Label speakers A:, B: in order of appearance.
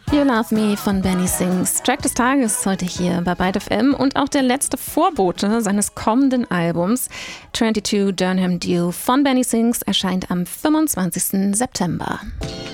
A: You Love Me von Benny Sings. Track des Tages heute hier bei Byte FM und auch der letzte Vorbote seines kommenden Albums 22 Durham Dew von Benny Sings erscheint am 25. September.